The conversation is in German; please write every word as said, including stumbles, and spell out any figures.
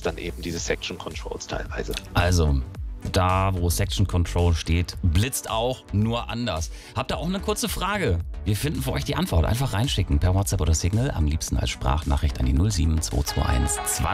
es dann eben diese Section Controls teilweise. Also, da wo Section Control steht, blitzt auch, nur anders. Habt ihr auch eine kurze Frage? Wir finden für euch die Antwort. Einfach reinschicken per WhatsApp oder Signal, am liebsten als Sprachnachricht an die null sieben zwei zwei eins zwanzig